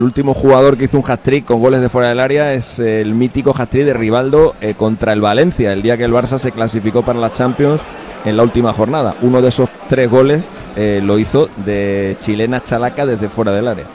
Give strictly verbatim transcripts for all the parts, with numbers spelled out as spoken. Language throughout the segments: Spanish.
El último jugador que hizo un hat-trick con goles de fuera del área es el mítico hat-trick de Rivaldo eh, contra el Valencia, el día que el Barça se clasificó para la Champions en la última jornada. Uno de esos tres goles eh, lo hizo de chilena chalaca desde fuera del área.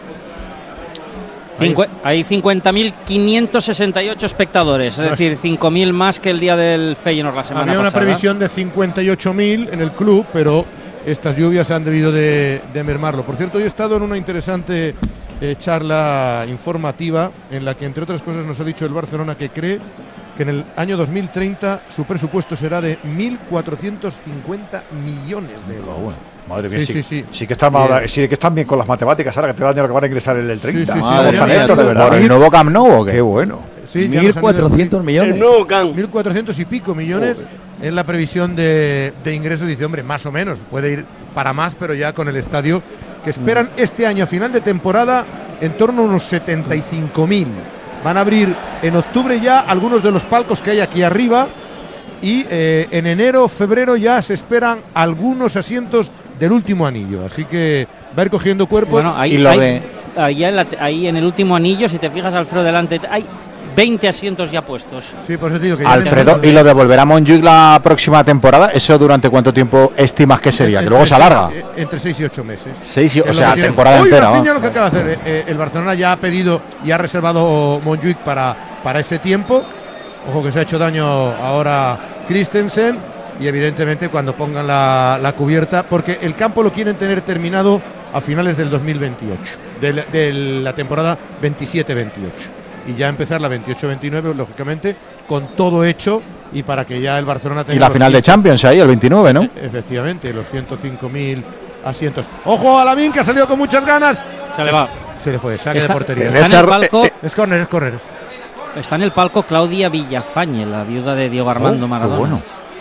Cincu- hay cincuenta mil quinientos sesenta y ocho espectadores, es decir, cinco mil más que el día del Feyenoord la semana Había una pasada. previsión de cincuenta y ocho mil en el club, pero estas lluvias han debido de, de mermarlo. Por cierto, hoy he estado en una interesante eh, charla informativa en la que, entre otras cosas, nos ha dicho el Barcelona que cree que en el año dos mil treinta su presupuesto será de mil cuatrocientos cincuenta millones de euros. Bueno, madre mía, Sí, sí, sí, sí, sí. sí que están mal, sí que están bien con las matemáticas ahora que te dan lo que van a ingresar en el treinta. Sí, sí, sí, Madre ya, mía, ya, esto, ya, de verdad. ¿Por el nuevo Camp Nou o qué? Qué bueno. Sí, ya mil nos han cuatrocientos ido- millones. El nuevo Camp. mil cuatrocientos y pico millones en la previsión de, de ingresos. Dice, hombre, más o menos, puede ir para más, pero ya con el estadio que esperan este año a final de temporada en torno a unos setenta y cinco mil. Van a abrir en octubre ya algunos de los palcos que hay aquí arriba y eh, en enero, febrero ya se esperan algunos asientos del último anillo. Así que va a ir cogiendo cuerpo. Bueno, ahí, Y lo ahí- de- ahí en la- ahí en el último anillo, si te fijas, Alfredo, delante, hay veinte asientos ya puestos. Sí, por eso te digo que ya Alfredo, ¿y lo de volver a Montjuic la próxima temporada? ¿Eso durante cuánto tiempo estimas que sería? Que luego se alarga. Eh, Entre seis y ocho meses. Seis y- Es o lo sea, que tiene. temporada Uy, entera. Rafinha, ¿no? lo que acaba de hacer. eh, eh, el Barcelona ya ha pedido y ha reservado Montjuic para, para ese tiempo. Ojo que se ha hecho daño ahora Christensen. Y evidentemente cuando pongan la, la cubierta, porque el campo lo quieren tener terminado a finales del dos mil veintiocho, de, la- de la temporada veintisiete veintiocho. Y ya empezar la veintiocho veintinueve, lógicamente, con todo hecho y para que ya el Barcelona tenga. Y la los final de Champions ahí, el veintinueve, ¿no? Efectivamente, los ciento cinco mil asientos. ¡Ojo a Lamin, que ha salido con muchas ganas! Se le va. Se le fue, saque Está, de portería. está en esa- el palco, eh, Es córner, es córner. está en el palco Claudia Villafañe, la viuda de Diego Armando Oh, qué Maradona. bueno.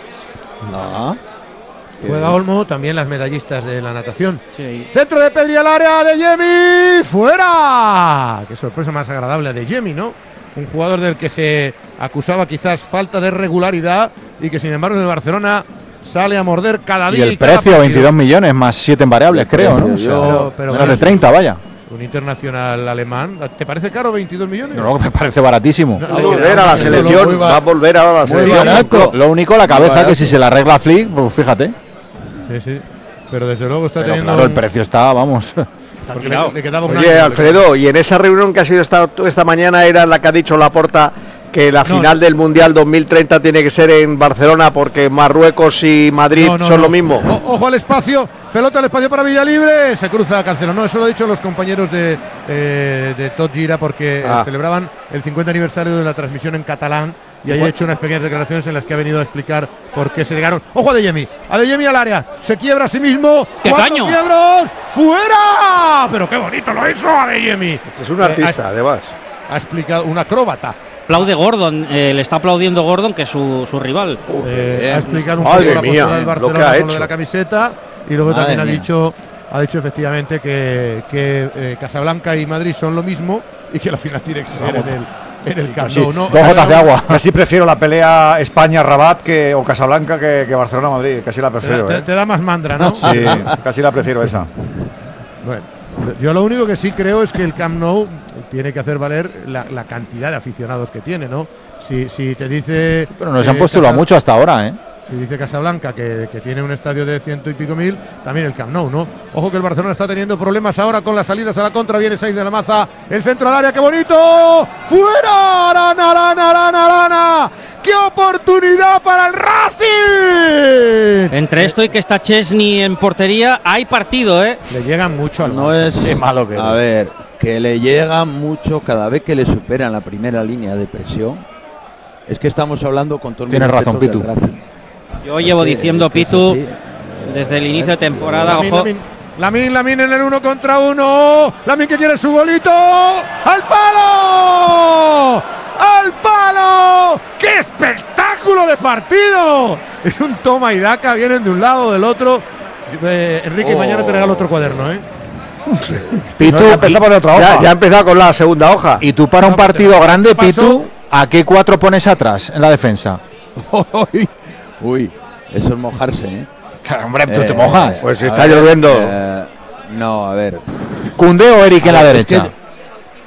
Ah, Juega Olmo, también las medallistas de la natación. Sí. Centro de Pedri al área de Yemi. ¡Fuera! Qué sorpresa más agradable de Yemi, ¿no? Un jugador del que se acusaba quizás falta de regularidad y que sin embargo en el Barcelona sale a morder cada Y día. el cada precio, partido. veintidós millones más siete en variables, El creo, ¿no? precio, O sea, yo- Pero- pero menos de bueno, treinta, vaya. Un internacional alemán. ¿Te parece caro veintidós millones? No, me parece baratísimo. No, va a le volver queda a la un- selección. muy ba- Va a volver ahora a la muy selección. barato. Lo único, la cabeza, barato. que si se la arregla Flick, pues fíjate. Sí, sí. Pero desde luego está Pero teniendo. claro, el un- precio está, vamos. Está porque tirado. le, le quedaba un Oye, año, Alfredo, y en esa reunión que ha sido esta, esta mañana era la que ha dicho Laporta que la No, final no. del Mundial dos mil treinta tiene que ser en Barcelona porque Marruecos y Madrid No, no, son no. lo mismo. O- ojo al espacio, pelota al espacio para Villalibre, se cruza Cancelo. No, eso lo han dicho los compañeros de, eh, de Tot Gira porque eh, Ah. celebraban el cincuenta aniversario de la transmisión en catalán y ahí ha hecho unas pequeñas declaraciones en las que ha venido a explicar por qué se negaron. Ojo a Adeyemi, Adeyemi al área, se quiebra a sí mismo. ¡Qué ¡Cuatro caño! quiebros! ¡Fuera! Pero qué bonito lo hizo Adeyemi. Es un Eh, artista, además. ha, ha explicado, un acróbata. Aplaude Gordon, eh, le está aplaudiendo Gordon, que es su, su rival. Eh, bien. ha explicado un Madre poco la mía, postura del lo Barcelona que ha con lo hecho. de la camiseta y luego Madre también ha mía. dicho ha dicho efectivamente que, que eh, Casablanca y Madrid son lo mismo y que la final tiene que ser en el en el Camp Casi Nou, ¿no? Dos gotas de agua. Casi prefiero la pelea España-Rabat que, o Casablanca que, que Barcelona-Madrid. Casi la Te, prefiero. te- ¿eh? te da más mandra, ¿no? Sí, casi la prefiero esa. Bueno, yo lo único que sí creo es que el Camp Nou tiene que hacer valer la, la cantidad de aficionados que tiene, ¿no? Si, si te dice. Pero nos eh, han postulado Casa- mucho hasta ahora, ¿eh? Si dice Casablanca que, que tiene un estadio de ciento y pico mil, también el Camp Nou, ¿no? Ojo que el Barcelona está teniendo problemas ahora con las salidas a la contra. Viene Sainz de la Maza, el centro al área, ¡qué bonito! ¡Fuera! ¡Arana, arana, arana, arana! ¡Qué oportunidad para el Racing! Entre esto y que está Chesney en portería, hay partido, ¿eh? Le llegan mucho al No Barça. es. Qué malo que A eres. ver, que le llega mucho cada vez que le superan la primera línea de presión. Es que estamos hablando con todo el Tienes razón, respeto Pitu. del Racing. Yo llevo Es que- diciendo, es que es Pitu, así. desde el inicio de temporada, Lamin, ojo. Lamin, Lamin, Lamin en el uno contra uno. Lamin que quiere su golito. ¡Al palo! ¡Al palo! ¡Qué espectáculo de partido! Es un toma y daca, vienen de un lado o del otro. Eh, Enrique, Oh. mañana te regalo otro cuaderno, ¿eh? Pitu, No, ya empezó por otra Ya, hoja. ya ha empezado con la segunda hoja. y tú para un No, pero partido ¿qué grande, pasó? Pitu, ¿a qué cuatro pones atrás en la defensa? Uy, uy, eso es mojarse, ¿eh? Hombre, tú te Eh, mojas. eh, Pues a está ver, lloviendo. eh, no, a ver. ¿Cundé o Eric en la Es derecha? que